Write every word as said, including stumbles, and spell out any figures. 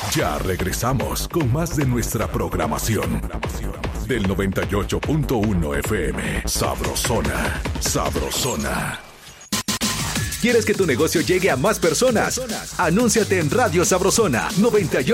Ya regresamos con más de nuestra programación. Del noventa y ocho punto uno F M. Sabrosona. Sabrosona. ¿Quieres que tu negocio llegue a más personas? Anúnciate en Radio Sabrosona noventa y ocho.